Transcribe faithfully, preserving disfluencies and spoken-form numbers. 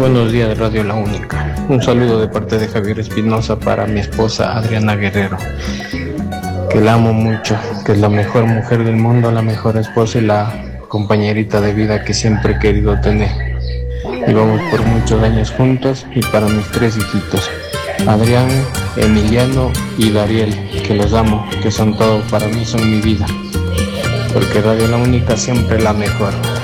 Buenos días, Radio La Única. Un saludo de parte de Javier Espinosa para mi esposa Adriana Guerrero, que la amo mucho, que es la mejor mujer del mundo, la mejor esposa y la compañerita de vida que siempre he querido tener. Y vamos por muchos años juntos. Y para mis tres hijitos, Adrián, Emiliano y Dariel, que los amo, que son todo para mí, son mi vida, porque Radio La Única siempre la mejor.